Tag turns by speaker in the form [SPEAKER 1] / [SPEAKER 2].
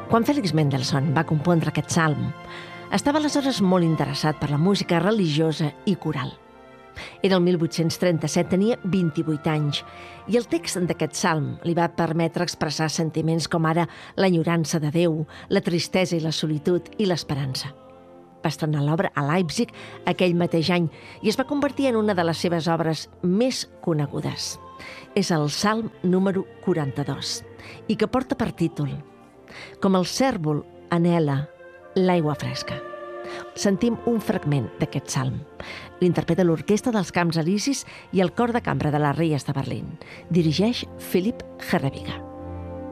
[SPEAKER 1] Quan Félix Mendelssohn va compondre aquest salm, estava aleshores molt interessat per la música religiosa i coral. Era el 1837, tenia 28 anys, i el text d'aquest salm li va permetre expressar sentiments com ara l'enyorança de Déu, la tristesa i la solitud i l'esperança. Va estrenar l'obra a Leipzig aquell mateix any i es va convertir en una de les seves obres més conegudes. És el Salm número 42 i que porta per títol Com el cèrvol anhela l'aigua fresca. Sentim un fragment d'aquest salm. L'interpreta l'Orquestra dels Camps Elisis i el Cor de Cambra de les Reies de Berlín. Dirigeix Philipp Herrebiger.